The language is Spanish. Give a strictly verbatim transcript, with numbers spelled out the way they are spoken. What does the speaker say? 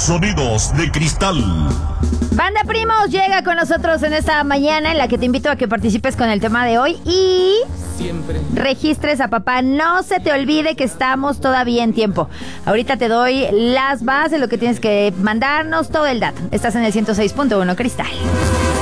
Sonidos de Cristal. Banda Primos llega con nosotros en esta mañana en la que te invito a que participes con el tema de hoy y siempre registres a papá. No se te olvide que estamos todavía en tiempo. Ahorita te doy las bases, lo que tienes que mandarnos, todo el dato. Estás en el ciento seis punto uno Cristal.